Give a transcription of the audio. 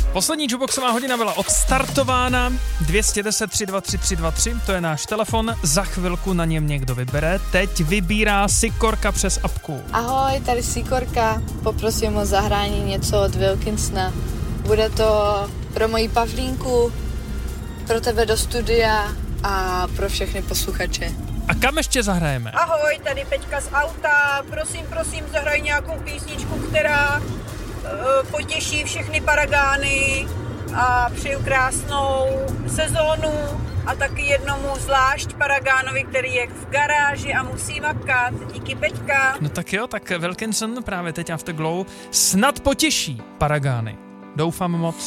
Poslední Jukeboxová hodina byla odstartována. 210 323 323, to je náš telefon. Za chvilku na něm někdo vybere. Teď vybírá Sikorka přes apku. Ahoj, tady Sikorka. Poprosím o zahrání něco od Wilkinsona. Bude to pro moji Pavlínku, pro tebe do studia a pro všechny posluchače. A kam ještě zahrajeme? Ahoj, tady Peťka z auta. Prosím, zahraj nějakou písničku, která potěší všechny Paragány a přeju krásnou sezónu a taky jednomu zvlášť Paragánovi, který je v garáži a musí makat. Díky, Peťka. No tak jo, tak Wilkinson právě teď Afterglow snad potěší Paragány. Doufám moc.